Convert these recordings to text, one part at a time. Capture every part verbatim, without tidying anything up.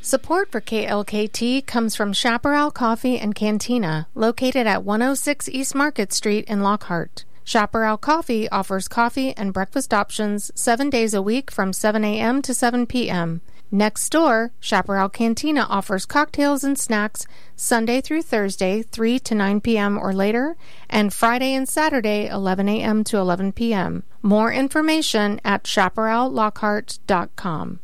Support for K L K T comes from Chaparral Coffee and Cantina, located at one oh six East Market Street in Lockhart. Chaparral Coffee offers coffee and breakfast options seven days a week from seven a.m. to seven p.m. Next door, Chaparral Cantina offers cocktails and snacks Sunday through Thursday, three to nine p.m. or later, and Friday and Saturday, eleven a.m. to eleven p.m. More information at chaparral lockhart dot com.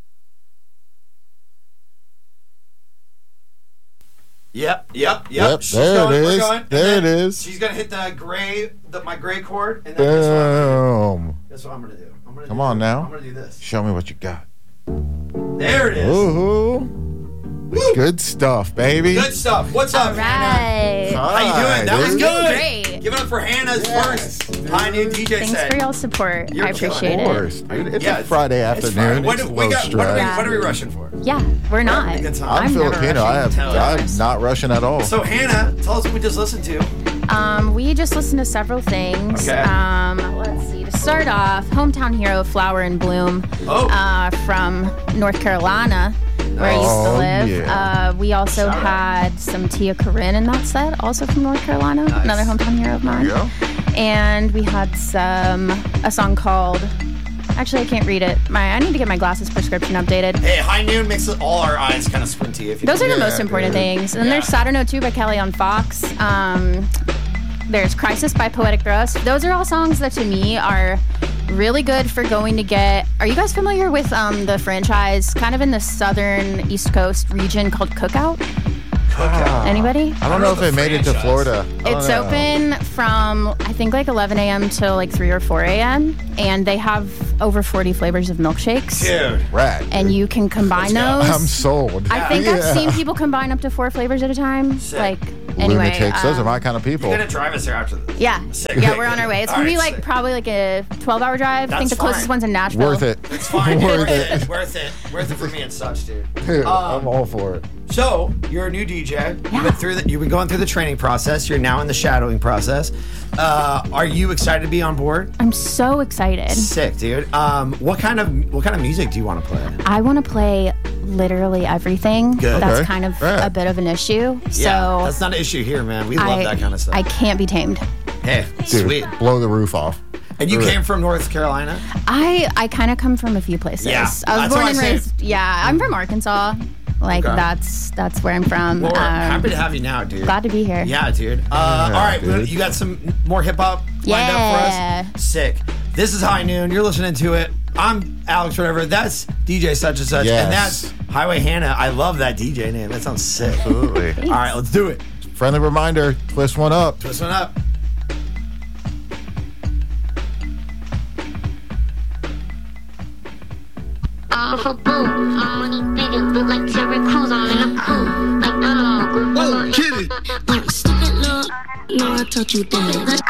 Yep, yep, yep. Yep, She's there going, it we're is. going, There and it then is. She's gonna hit the gray, the, my gray chord, and then guess what, I'm gonna Boom. do? Guess what I'm gonna do? I'm gonna Come do, on now. I'm gonna do this. Show me what you got. There it is. Ooh. Good stuff, baby. Good stuff. What's up, All Hannah? right. How you doing? That was dude. good. Great. Give it up for Hannah's Yes. first high noon D J Thanks set. for y'all's support. You're I killing appreciate Of it. course, dude. It's Yeah, a Friday It's afternoon. fine. What, It's do- a we low got, what, are we, stress. what are we rushing for? Yeah, we're not. having a good time. I'm I'm never Filipino. I have, rushing. I'm not rushing at all. So, Hannah, tell us what we just listened to. Um, we just listened to several things. Okay. Um, let's see. To start off, Hometown Hero, Flower and Bloom, Oh. uh, from North Carolina, where I used to Oh, live. yeah. Uh, we also Shout out. had some Tia Corinne in that set, also from North Carolina, Nice. another Hometown Hero of mine. Yeah. And we had some a song called. Actually, I can't read it. My I need to get my glasses prescription updated. Hey, high noon makes all our eyes kind of squinty. If you Those are the Yeah, most important dude. things. And then Yeah. there's Saturn oh two by Kelly on Fox. Um, there's Crisis by Poetic Thrust. Those are all songs that to me are really good for going to get. Are you guys familiar with um, the franchise kind of in the southern East Coast region called Cookout? Ah. Anybody? I don't know if the it made it to franchise. Florida. I don't It's know. open from I think like eleven a.m. till like three or four a.m. and they have over forty flavors of milkshakes. Dude. Rat. And you can combine Let's those. I'm sold. I think I've Yeah. seen people combine up to four flavors at a time. Sick. Like anyway, Lunatics. Those are um, my kind of people. You're going to drive us here after this. yeah, Sick. yeah, we're on our way. It's All gonna be right, like sick. probably like a twelve-hour drive. I think That's the closest fine. one's in Nashville. Worth it. It's fine. dude. Worth Worth it. it. Worth it. Worth it for me and such, dude. Dude, Um, I'm all for it. So you're a new D J. You've Yeah. been through the, You've been going through the training process. You're now in the shadowing process. Uh, are you excited to be on board? I'm so excited. Sick, dude. Um, what kind of what kind of music do you want to play? I want to play literally everything. Good. That's Okay. kind of Right. a bit of an issue. So yeah, that's not an issue here, man. We love I, that kind of stuff. I can't be tamed. hey, Dude, sweet. blow the roof off. And you Do it. came from North Carolina? I I kind of come from a few places. Yeah, I was that's born what and I said. raised. Yeah, I'm from Arkansas. Like Okay. that's that's where I'm from. Well, we're Um, happy to have you now, dude. glad to be here. Yeah, dude. Uh, Yeah, all right, dude. you got some more hip hop lined up Yeah. for us? Sick. This is High Noon. You're listening to it. I'm Alex, whatever. That's D J such and such. Yes. And that's Highway Hannah. I love that D J name. That sounds sick. Absolutely. All right, let's do it. Friendly reminder, twist one up. Twist one up. Off a boat, my money bigger, look like Terry Crews. I'm in a coupe, like animal. Whoa, kid it. You stupid look, no, I taught you that.